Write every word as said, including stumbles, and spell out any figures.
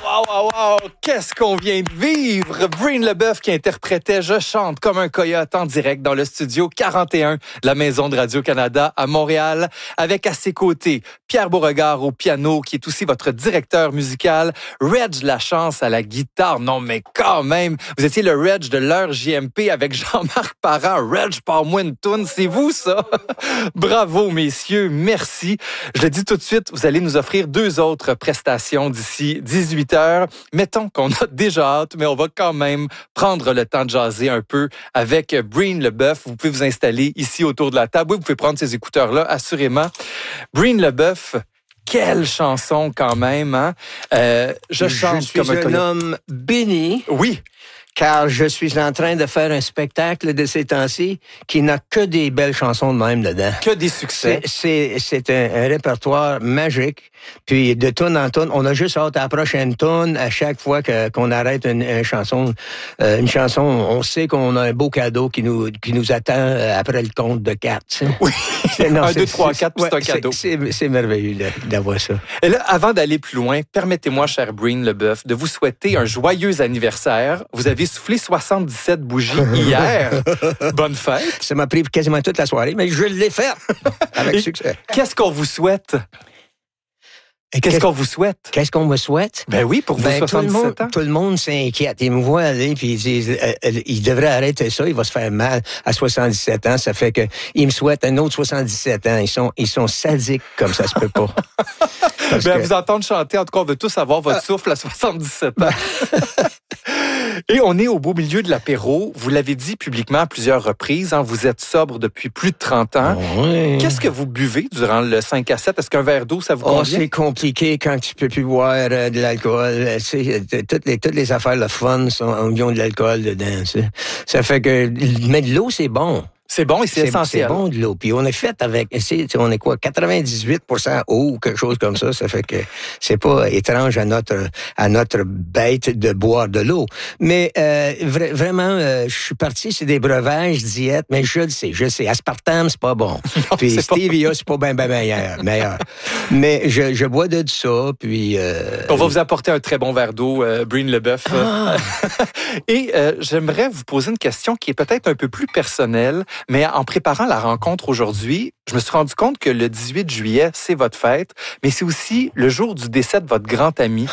Wow, wow, wow! Qu'est-ce qu'on vient de vivre? Breen Leboeuf qui interprétait Je chante comme un coyote en direct dans le studio quarante et un de la Maison de Radio-Canada à Montréal, avec à ses côtés Pierre Beauregard au piano, qui est aussi votre directeur musical, Reg Lachance à la guitare. Non, mais quand même, vous étiez le Reg de l'heure J M P avec Jean-Marc Parent. Reg, parle-moi une toune, c'est vous ça? Bravo, messieurs, merci. Je le dis tout de suite, vous allez nous offrir deux autres prestations d'ici dix-huit heures. Mettons qu'on a déjà hâte, mais on va quand même prendre le temps de jaser un peu avec Breen Leboeuf. Vous pouvez vous installer ici autour de la table. Oui, vous pouvez prendre ces écouteurs-là, assurément. Breen Leboeuf, quelle chanson quand même, hein? Euh, je chante je suis comme un, un coyote. homme béni. Oui. Car je suis en train de faire un spectacle de ces temps-ci qui n'a que des belles chansons de même dedans. Que des succès. C'est, c'est, c'est un, un répertoire magique. Puis de tune en tune, on a juste hâte à la prochaine tune. À chaque fois que, qu'on arrête une, une chanson, euh, une chanson, on sait qu'on a un beau cadeau qui nous, qui nous attend après le compte de quatre. Oui. Non, un, deux, trois, quatre, puis c'est un cadeau. C'est, c'est, c'est merveilleux d'avoir ça. Et là, avant d'aller plus loin, permettez-moi, cher Breen Leboeuf, de vous souhaiter un joyeux anniversaire. Vous avez soufflé soixante-dix-sept bougies hier. Bonne fête. Ça m'a pris quasiment toute la soirée, mais je l'ai fait avec Et succès. Qu'est-ce qu'on vous souhaite? Et Qu'est-ce qu'est-ce qu'on vous souhaite? Qu'est-ce qu'on me souhaite? Ben oui, pour vos Ben, tout le monde, soixante-dix-sept ans. tout le monde s'inquiète. Ils me voient aller puis ils disent, euh, euh, il devrait arrêter ça, il va se faire mal à soixante-dix-sept ans. Ça fait que ils me souhaitent un autre soixante-dix-sept ans. Ils sont, ils sont sadiques comme ça se peut pas. Parce Ben, que- vous entendre chanter, en tout cas, on veut tous avoir votre souffle à soixante-dix-sept ans. Et on est au beau milieu de l'apéro. Vous l'avez dit publiquement à plusieurs reprises, hein, vous êtes sobre depuis plus de trente ans. Ouais. Qu'est-ce que vous buvez durant le cinq à sept? Est-ce qu'un verre d'eau, ça vous Oh, convient? c'est compliqué quand tu peux plus boire euh, de l'alcool. Euh, tu sais, t- toutes les toutes les affaires le fun sont ils ont de l'alcool dedans. Tu sais. Ça fait que mais de l'eau c'est bon. C'est bon et c'est, C'est essentiel. C'est bon de l'eau. Puis on est fait avec, c'est, on est quoi, quatre-vingt-dix-huit pour cent eau ou quelque chose comme ça. Ça fait que c'est pas étrange à notre à notre bête de boire de l'eau. Mais euh, vra- vraiment, euh, je suis parti sur des breuvages diète, mais je le sais, je le sais. Aspartame, c'est pas bon. Non, Puis c'est pas- stevia, c'est pas bien ben meilleur. meilleur. Mais je, je bois de ça, puis... Euh, On va vous apporter un très bon verre d'eau, euh, Breen Leboeuf. Ah. Et euh, j'aimerais vous poser une question qui est peut-être un peu plus personnelle, mais en préparant la rencontre aujourd'hui, je me suis rendu compte que le dix-huit juillet, c'est votre fête, mais c'est aussi le jour du décès de votre grand ami,